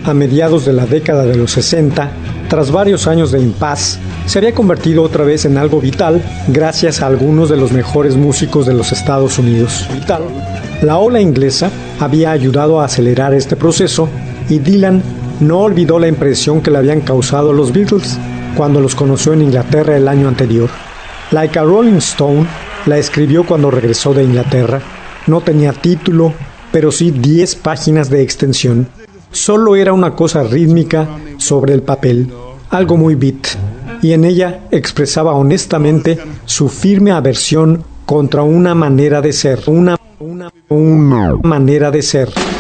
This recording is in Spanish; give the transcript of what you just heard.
a mediados de la década de los 60, tras varios años de impas, se había convertido otra vez en algo vital gracias a algunos de los mejores músicos de los Estados Unidos. La ola inglesa había ayudado a acelerar este proceso y Dylan no olvidó la impresión que le habían causado los Beatles cuando los conoció en Inglaterra el año anterior. Like a Rolling Stone la escribió cuando regresó de Inglaterra. No tenía título, pero sí 10 páginas de extensión. Solo era una cosa rítmica sobre el papel, algo muy beat, y en ella expresaba honestamente su firme aversión contra una manera de ser, una manera de ser.